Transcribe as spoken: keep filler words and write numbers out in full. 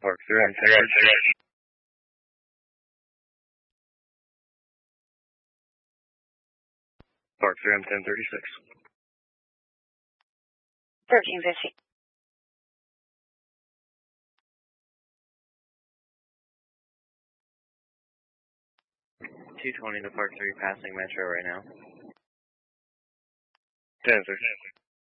Park three, I'm ten thirty-six. Park three, I'm ten thirty-six. thirteen fifty. two twenty to Park three, passing Metro right now. ten thirty.